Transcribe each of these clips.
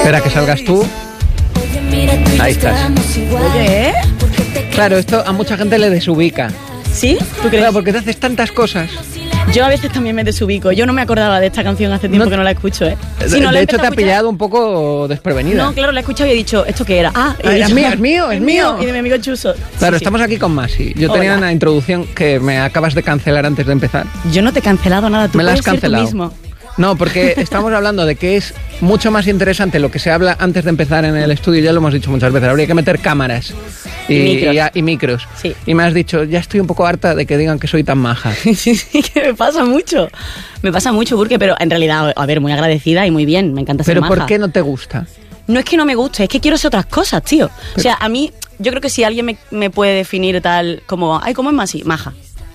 Espera que salgas tú. Ahí estás. Oye, Claro, esto a mucha gente le desubica. ¿sí? ¿Tú crees? Claro, porque te haces tantas cosas. Yo a veces también me desubico. Yo no me acordaba de esta canción hace tiempo que no la escucho, ¿eh? Sí, no la De he hecho, te empezado ha a escuchar. pillado un poco desprevenida. No, claro, la he escuchado y he dicho, ¿esto qué era? Ah, Ah, es mío. Y de mi amigo Chuso. Claro, Sí, estamos aquí con Masi. Yo tenía Hola. una introducción que me acabas de cancelar antes de empezar. sí. Yo no te he cancelado nada, tú Me la has puedes ser tú cancelado. mismo. No, porque estamos hablando de que es mucho más interesante lo que se habla antes de empezar en el estudio. Ya lo hemos dicho muchas veces. Habría que meter cámaras y micros. Sí. Y me has dicho, ya estoy un poco harta de que digan que soy tan maja. Sí, que me pasa mucho. Me pasa mucho, Burke, pero en realidad, a ver, muy agradecida y muy bien. Me encanta ser Pero maja. ¿por qué no te gusta? No es que no me guste, es que quiero hacer otras cosas, tío. O sea, a mí, yo creo que si alguien me puede definir tal como, ay, ¿cómo es Masi? Maja.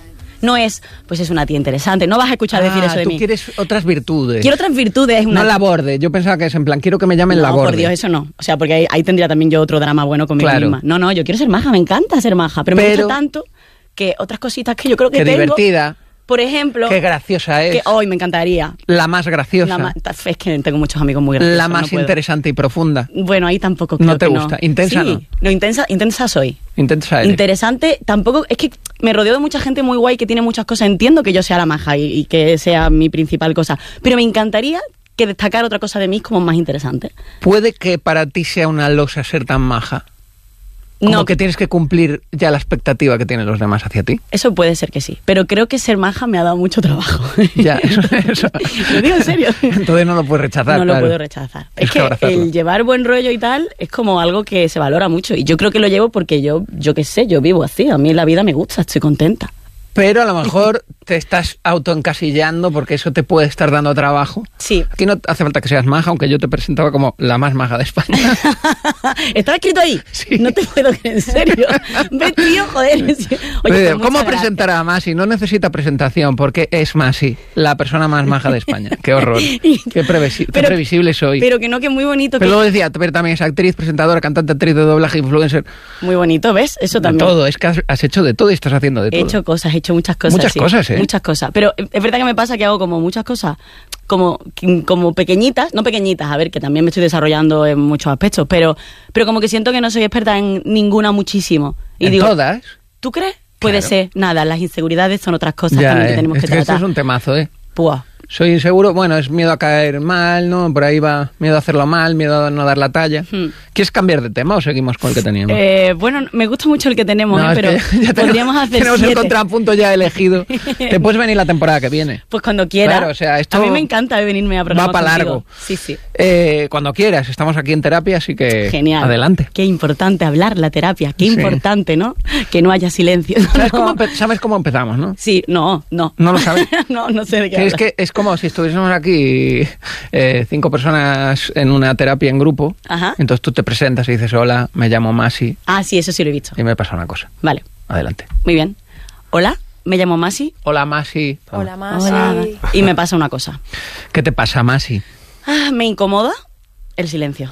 No es, pues es una tía interesante. No vas a escuchar decir eso de tú mí. quieres otras virtudes. Quiero otras virtudes. No la borde. Yo pensaba que es en plan, quiero que me llamen la No, borde. por Dios, eso no. O sea, porque ahí tendría también yo otro drama bueno conmigo Claro. misma. No, yo quiero ser maja, me encanta ser maja. Pero me gusta tanto que otras cositas que yo creo que Qué tengo... divertida. Por ejemplo... Qué graciosa es. Que hoy me encantaría. La más graciosa. Es que tengo muchos amigos muy graciosos. La más no puedo. interesante y profunda. Bueno, ahí tampoco creo ¿No te que gusta? ¿Intensa sí. no? Intensa soy. Intensa eres. Interesante, tampoco... Es que me rodeo de mucha gente muy guay que tiene muchas cosas. Entiendo que yo sea la maja y que sea mi principal cosa. Pero me encantaría que destacar otra cosa de mí como más interesante. ¿Puede que para ti sea una losa ser tan maja? Como No, que tienes que cumplir ya la expectativa que tienen los demás hacia ti. eso puede ser que sí. Pero creo que ser maja me ha dado mucho trabajo. Ya, eso. Lo digo en serio. Entonces no lo puedes rechazar. No lo claro. puedo rechazar. Tienes Es que abrazarlo. el llevar buen rollo y tal es como algo que se valora mucho. Y yo creo que lo llevo porque yo qué sé, yo vivo así. A mí la vida me gusta, estoy contenta. Pero a lo mejor te estás autoencasillando porque eso te puede estar dando trabajo. Sí. Aquí no hace falta que seas maja, aunque yo te presentaba como la más maja de España. ¿Estaba escrito ahí? Sí. No te puedo creer, en serio. Ve, tío, joder. Oye, pues ¿Cómo muchas presentar a Masi? No necesita presentación porque es Masi, la persona más maja de España. Qué horror. Qué previsible soy. Pero que no, que muy bonito. Pero luego decía, pero también es actriz, presentadora, cantante, actriz de doblaje, influencer. Muy bonito, ¿ves? Eso también. Todo, es que has hecho de todo y estás haciendo de todo. He hecho cosas, he hecho muchas cosas. Muchas sí. cosas, ¿eh? Muchas cosas. Pero es verdad que me pasa que hago como muchas cosas, como pequeñitas, no pequeñitas, a ver, que también me estoy desarrollando en muchos aspectos, pero como que siento que no soy experta en ninguna muchísimo. Y ¿En digo, todas? ¿tú crees? Puede Claro. ser. Nada, las inseguridades son otras cosas Ya, también que tenemos es que que tratar. eso es un temazo, ¿eh? Pua. Soy inseguro, bueno, es miedo a caer mal, ¿no? Por ahí va, miedo a hacerlo mal, miedo a no dar la talla. ¿Quieres cambiar de tema o seguimos con el que teníamos? Bueno, me gusta mucho el que tenemos, No, es pero que ya podríamos hacer tenemos 7. el contrapunto ya elegido. Te puedes venir la temporada que viene. Pues cuando quiera. Claro, o sea, esto a mí me encanta venirme a programas va para contigo. largo. Sí, sí. Cuando quieras, estamos aquí en terapia, así que Genial. adelante. Qué importante hablar la terapia, qué Sí. importante, ¿no? Que no haya silencio. ¿Sabes cómo empezamos, no? Sí, no. ¿No lo sabes? no sé de qué Es hablas. que es como si estuviésemos aquí 5 personas en una terapia en grupo. Ajá. Entonces tú te presentas y dices, hola, me llamo Masi, Ah, sí, eso sí lo he visto. y me pasa una cosa. Vale, Adelante. muy bien. Hola, me llamo Masi. Hola, Masi. Hola, Masi. Hola. Y me pasa una cosa. ¿Qué te pasa, Masi? Me incomoda el silencio.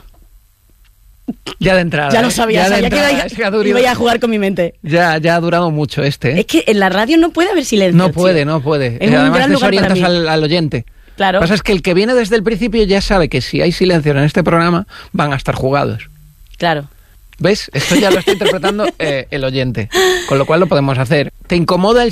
Ya de entrada. Ya lo ¿eh? sabía, Ya de sabía que entrada, es que ha durado- iba a jugar con mi mente. ya ha durado mucho este, ¿eh? Es que en la radio no puede haber silencio. No puede, tío. no puede. Es un Además gran lugar para desorientas mí. al oyente. Claro. Lo que pasa es que el que viene desde el principio ya sabe que si hay silencio en este programa van a estar jugados. Claro. ¿Ves? Esto ya lo está interpretando el oyente. Con lo cual lo podemos hacer. ¿Te incomoda el